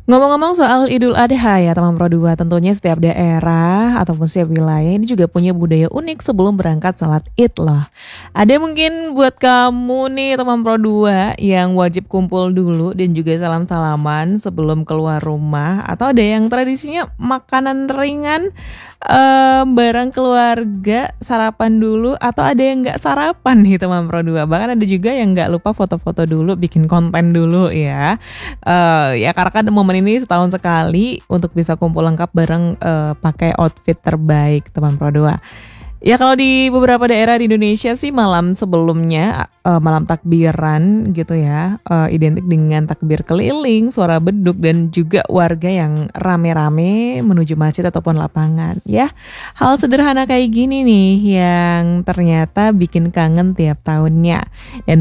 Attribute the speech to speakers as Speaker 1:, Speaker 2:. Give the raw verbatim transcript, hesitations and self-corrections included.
Speaker 1: Ngomong-ngomong soal Idul Adha ya teman Pro dua, tentunya setiap daerah ataupun setiap wilayah ini juga punya budaya unik sebelum berangkat sholat Id loh. Ada mungkin buat kamu nih teman Pro dua yang wajib kumpul dulu dan juga salam-salaman sebelum keluar rumah, atau ada yang tradisinya makanan ringan, eee, bareng keluarga, sarapan dulu, atau ada yang nggak sarapan nih teman Pro dua. Bahkan ada juga yang nggak lupa foto-foto dulu, bikin konten dulu ya. Eee, ya karena kan momen ini setahun sekali untuk bisa kumpul lengkap bareng, eee, pakai outfit terbaik teman Pro dua. Ya kalau di beberapa daerah di Indonesia sih malam sebelumnya, eee, malam takbiran gitu ya, eee, identik dengan takbir keliling, suara beduk dan juga warga yang rame-rame menuju masjid ataupun lapangan ya. Hal sederhana kayak gini nih yang ternyata bikin kangen tiap tahunnya dan